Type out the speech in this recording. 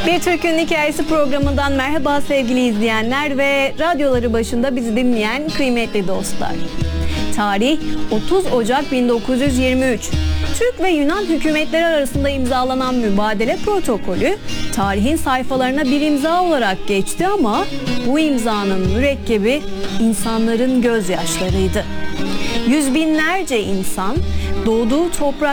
Bir Türk'ün Hikayesi programından merhaba sevgili izleyenler ve radyoları başında bizi dinleyen kıymetli dostlar. Tarih 30 Ocak 1923. Türk ve Yunan hükümetleri arasında imzalanan mübadele protokolü tarihin sayfalarına bir imza olarak geçti ama bu imzanın mürekkebi insanların gözyaşlarıydı. Yüz binlerce insan doğduğu toprak